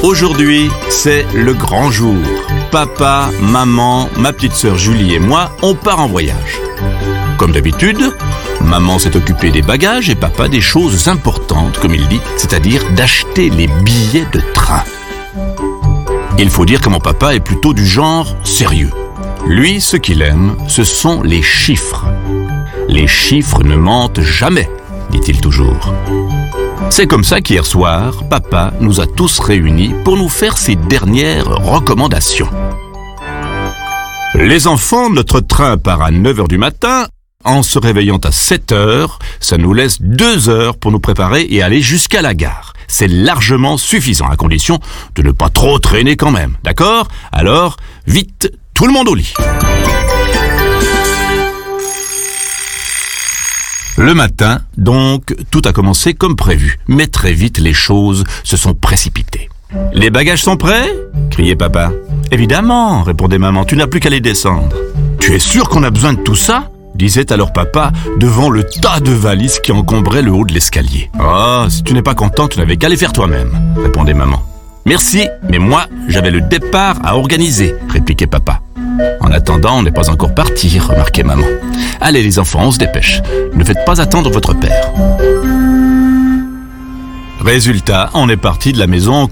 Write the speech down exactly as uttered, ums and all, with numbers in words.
Aujourd'hui, c'est le grand jour. Papa, maman, ma petite sœur Julie et moi, on part en voyage. Comme d'habitude, maman s'est occupée des bagages et papa des choses importantes, comme il dit, c'est-à-dire d'acheter les billets de train. Il faut dire que mon papa est plutôt du genre sérieux. Lui, ce qu'il aime, ce sont les chiffres. Les chiffres ne mentent jamais, dit-il toujours. C'est comme ça qu'hier soir, papa nous a tous réunis pour nous faire ses dernières recommandations. Les enfants, notre train part à neuf heures du matin. En se réveillant à sept heures, ça nous laisse deux heures pour nous préparer et aller jusqu'à la gare. C'est largement suffisant, à condition de ne pas trop traîner quand même, d'accord? Alors, vite, tout le monde au lit. Le matin, donc, tout a commencé comme prévu, mais très vite les choses se sont précipitées. « Les bagages sont prêts ?» criait papa. « Évidemment !» répondait maman, « tu n'as plus qu'à les descendre. »« Tu es sûr qu'on a besoin de tout ça ?» disait alors papa devant le tas de valises qui encombraient le haut de l'escalier. « Oh, si tu n'es pas content, tu n'avais qu'à les faire toi-même » répondait maman. « Merci, mais moi, j'avais le départ à organiser » répliquait papa. « En attendant, on n'est pas encore parti » remarquait maman. « Allez les enfants, on se dépêche. Ne faites pas attendre votre père. » Résultat, on est parti de la maison